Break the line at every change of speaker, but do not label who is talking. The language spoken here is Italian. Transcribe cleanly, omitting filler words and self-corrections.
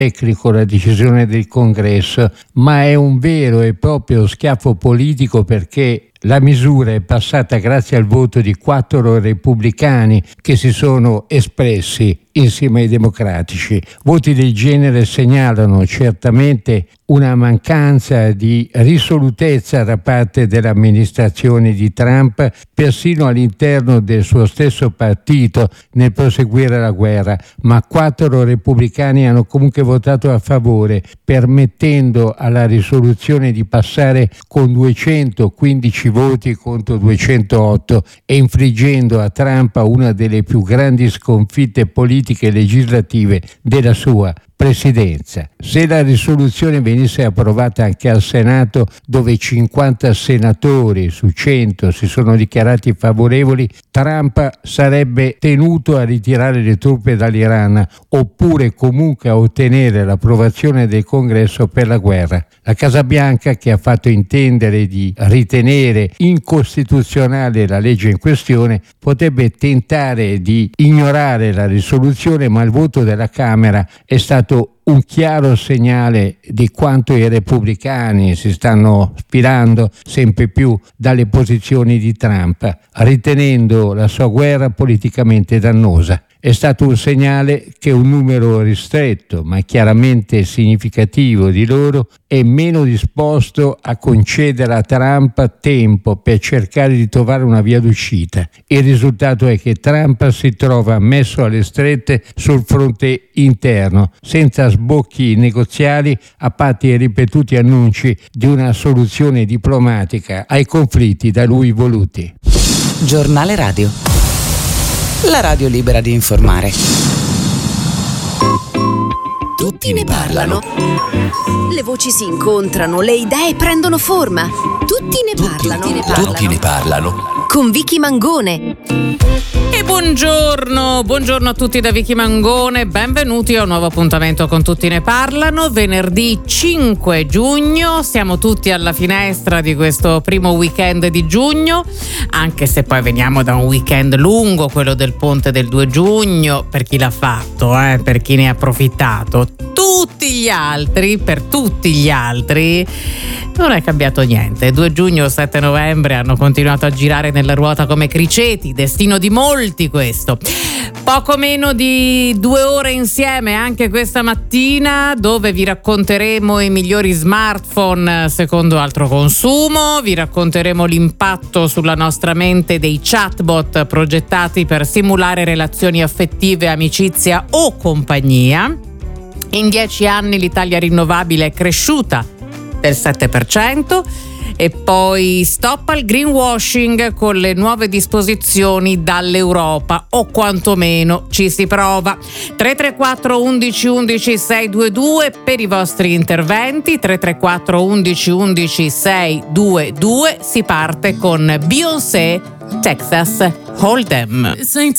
tecnico la decisione del Congresso, ma è un vero e proprio schiaffo politico, perché la misura è passata grazie al voto di 4 repubblicani che si sono espressi insieme ai democratici. Voti del genere segnalano certamente una mancanza di risolutezza da parte dell'amministrazione di Trump, persino all'interno del suo stesso partito, nel proseguire la guerra, ma 4 repubblicani hanno comunque votato a favore, permettendo alla risoluzione di passare con 215 voti contro 208 e infliggendo a Trump una delle più grandi sconfitte politiche e legislative della sua presidenza. Se la risoluzione venisse approvata anche al Senato, dove 50 senatori su 100 si sono dichiarati favorevoli, Trump sarebbe tenuto a ritirare le truppe dall'Iran, oppure comunque a ottenere l'approvazione del Congresso per la guerra. La Casa Bianca, che ha fatto intendere di ritenere incostituzionale la legge in questione, potrebbe tentare di ignorare la risoluzione, ma il voto della Camera è stato un chiaro segnale di quanto i repubblicani si stanno ispirando sempre più dalle posizioni di Trump, ritenendo la sua guerra politicamente dannosa. È stato un segnale che un numero ristretto, ma chiaramente significativo di loro, è meno disposto a concedere a Trump tempo per cercare di trovare una via d'uscita. Il risultato è che Trump si trova messo alle strette sul fronte interno, senza sbocchi negoziali, a parte i ripetuti annunci di una soluzione diplomatica ai conflitti da lui voluti.
Giornale Radio. La radio libera di informare.
Tutti ne parlano. Le voci si incontrano, le idee prendono forma. Tutti ne parlano. Con Vicky Mangone.
E buongiorno a tutti da Vicky Mangone, benvenuti a un nuovo appuntamento con Tutti ne parlano. Venerdì 5 giugno, siamo tutti alla finestra di questo primo weekend di giugno, anche se poi veniamo da un weekend lungo, quello del ponte del 2 giugno, per chi l'ha fatto, per chi ne ha approfittato. Per tutti gli altri non è cambiato niente. 2 giugno, 7 novembre hanno continuato a girare nella ruota come criceti, destino di molti questo. Poco meno di 2 ore insieme anche questa mattina, dove vi racconteremo i migliori smartphone secondo altro consumo, vi racconteremo l'impatto sulla nostra mente dei chatbot progettati per simulare relazioni affettive, amicizia o compagnia. In 10 anni l'Italia rinnovabile è cresciuta del 7%. E poi stop al greenwashing con le nuove disposizioni dall'Europa, o quantomeno ci si prova. 334 11 11 622 per i vostri interventi. 334 11 11 622. Si parte con Beyoncé, Texas Hold'em.
This ain't